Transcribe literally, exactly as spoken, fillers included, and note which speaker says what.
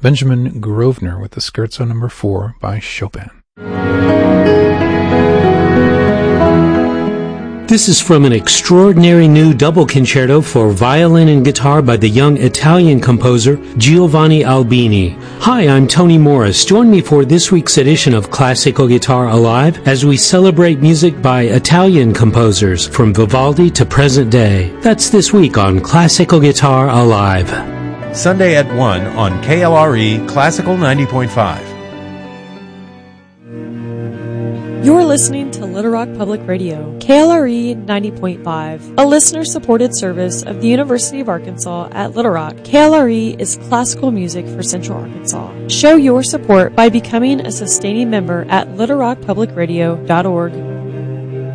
Speaker 1: Benjamin Grosvenor with the Scherzo number four by Chopin.
Speaker 2: This is from an extraordinary new double concerto for violin and guitar by the young Italian composer Giovanni Albini. Hi, I'm Tony Morris. Join me for this week's edition of Classical Guitar Alive as we celebrate music by Italian composers from Vivaldi to present day. That's this week on Classical Guitar Alive.
Speaker 3: Sunday at one on K L R E Classical ninety point five.
Speaker 4: You're listening to Little Rock Public Radio, K L R E ninety point five, a listener-supported service of the University of Arkansas at Little Rock. K L R E is classical music for Central Arkansas. Show your support by becoming a sustaining member at little rock public radio dot org.